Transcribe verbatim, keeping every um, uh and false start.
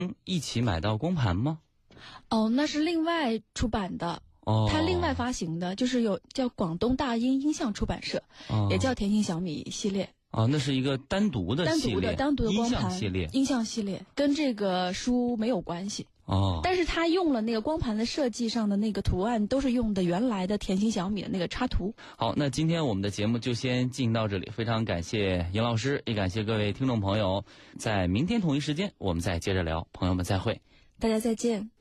一起买到光盘吗？ 哦，那是另外出版的。 哦， 它另外发行的，就是有叫广东大英音像出版社， 哦、 也叫甜心小米系列。 哦，那是一个单独的系列， 单独的单独的光盘音像系列， 音像系列跟这个书没有关系。 哦， 但是它用了那个光盘的设计上的那个图案，都是用的原来的甜心小米的那个插图。 好，那今天我们的节目就先进到这里，非常感谢尹老师，也感谢各位听众朋友，在明天同一时间我们再接着聊，朋友们再会， 大家再见。